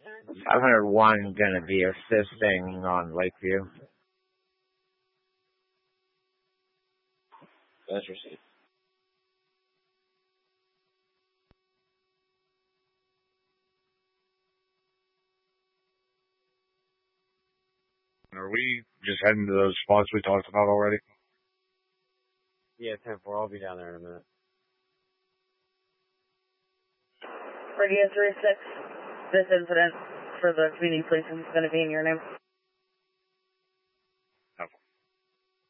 501 gonna be assisting on Lakeview. That's received. Are we just heading to those spots we talked about already? Yeah, 10-4. I'll be down there in a minute. Radio 36, this incident for the community police is going to be in your name.